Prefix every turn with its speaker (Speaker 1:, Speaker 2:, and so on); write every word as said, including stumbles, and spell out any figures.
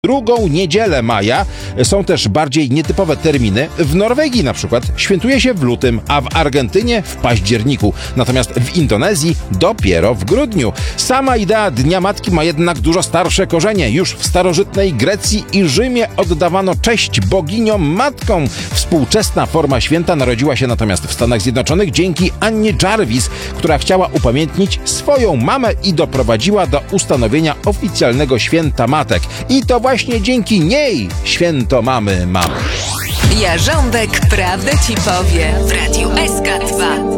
Speaker 1: Drugą niedzielę maja. Są też bardziej nietypowe terminy. W Norwegii na przykład świętuje się w lutym, a w Argentynie w październiku. Natomiast w Indonezji dopiero w grudniu. Sama idea Dnia Matki ma jednak dużo starsze korzenie. Już w starożytnej Grecji i Rzymie oddawano cześć boginiom matkom. Współczesna forma święta narodziła się natomiast w Stanach Zjednoczonych dzięki Annie Jarvis, która chciała upamiętnić swoją mamę i doprowadziła do ustanowienia oficjalnego święta matek. I to właśnie dzięki niej święto mamy mamy.
Speaker 2: Jarząbek prawdę ci powie w Radiu S K dwa.